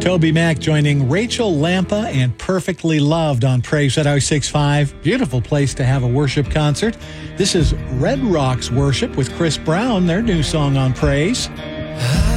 Toby Mac joining Rachel Lampa and Perfectly Loved on Praise at 106.5. Beautiful place to have a worship concert. This is Red Rocks Worship with Chris Brown, their new song on Praise.